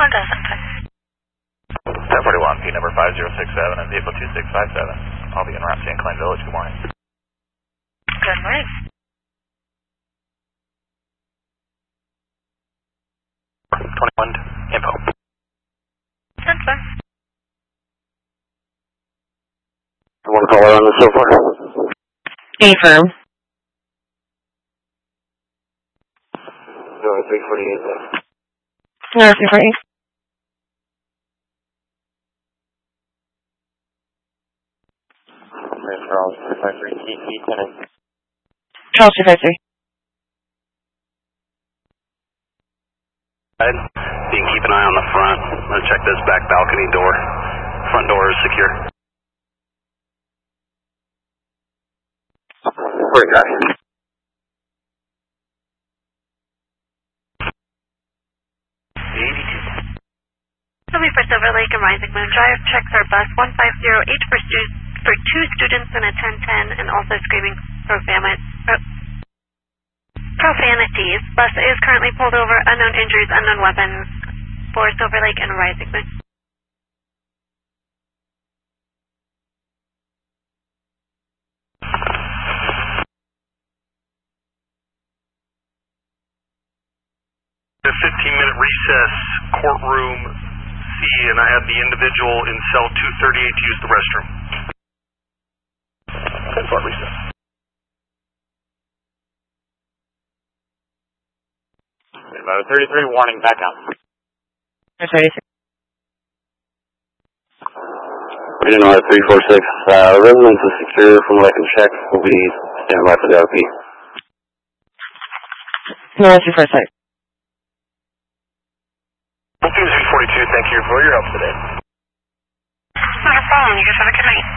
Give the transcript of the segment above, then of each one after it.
1041, P number 5067 and vehicle 2657. I'll be en route to Incline Village. Good morning. Good morning. 21, info. 10-4. One caller on the so far. Affirm. No, 348 left. No, 348. Charles 253, TT 10. Charles 253. You can keep an eye on the front. I'm going to check this back balcony door. Front door is secure. Where you got it? Sylvie for Silver Lake and Rising Moon Drive. Checks our bus 1508 for 2 students in a 1010 and also screaming profanities. Bus is currently pulled over. Unknown injuries, unknown weapons for Silver Lake and Rising Moon. A 15-minute recess, courtroom C, and I have the individual in cell 238 to use the restroom. 10-4 recess. About 33, warning, back out. 33. Regional 346, residence is secure from what I can check. Will be standing by for the RP. No, 346. Team 342, thank you for your help today. Not a problem. You guys have a good night.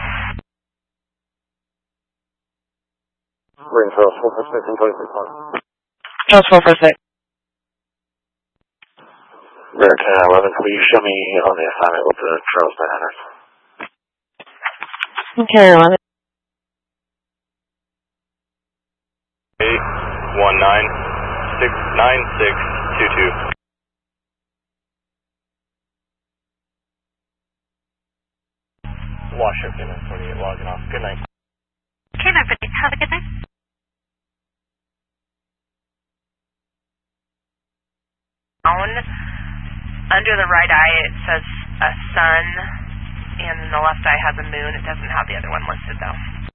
Ring Charles 446 and 26. Charles 446. Rare 1011, will you show me on the assignment with the Charles 900? Okay, 11. 819-69622. Washer, P 48, logging off. Good night. Okay, everybody. Have a good night. Under the right eye, it says a sun, and then the left eye has a moon. It doesn't have the other one listed, though.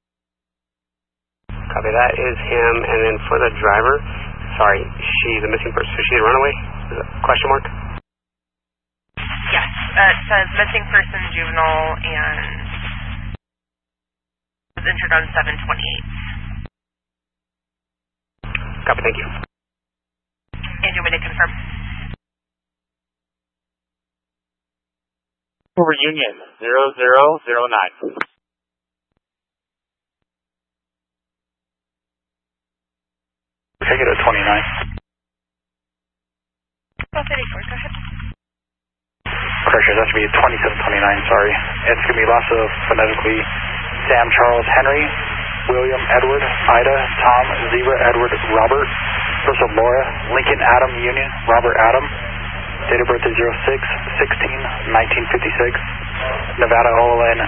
Copy, that is him. And then for the driver, sorry, the missing person, is she a runaway? Is that question mark? Yes, it says missing person, juvenile, and was entered on 7/28. Copy, thank you. And you want me to confirm? Reunion 0009. Take it at 29. Bus 84, go ahead. Pressure, that should be 2729, sorry. It's going to be lots of phonetically Sam, Charles, Henry, William, Edward, Ida, Tom, Zebra, Edward, Robert, first of Laura, Lincoln, Adam, Union, Robert, Adam. Date of birth is 06-16-1956. Nevada OLN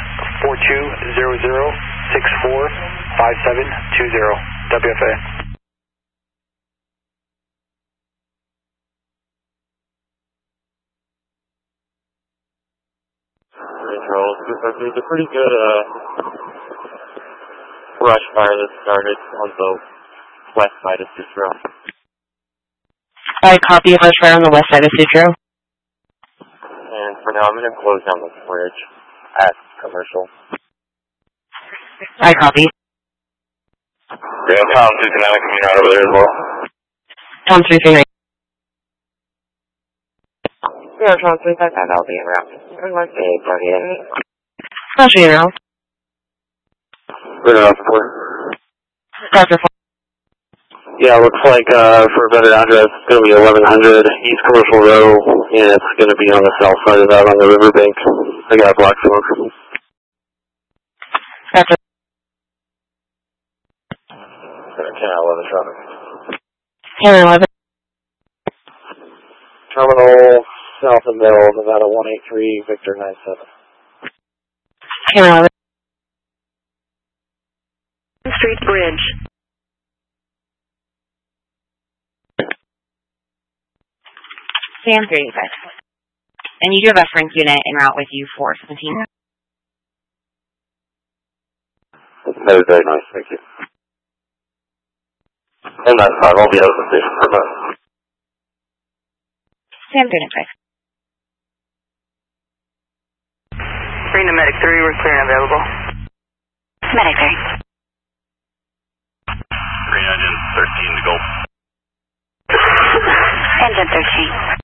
4200645720. WFA. Charles, there's a pretty good brush fire that started on the west side of Sutro. I copy a brush fire on the west side of Sutro. And for now, I'm going to close down the bridge at Commercial. I copy. Yeah, Tom 239 coming out over there as well. Tom 339. Yeah, Tom 355, I'll be around. I'm going to say, I'll show you now. Good enough for. Dr. Yeah, looks like for a better address, it's going to be 1100 East Commercial Row, and it's going to be on the south side of that on the riverbank. I got a block smoke. Dr. 1011 traffic. 1011. Terminal south of middle, Nevada 183, Victor 97. Can Street Bridge. Sam 385. And you do have a Frank unit en route with you for 17. That is very nice, thank you. And that's 5, I'll be out of the station for a minute. Sam 395. Green to Medic 3, we're clear and available. Medic 3. Green engine 13 to go. Engine 13.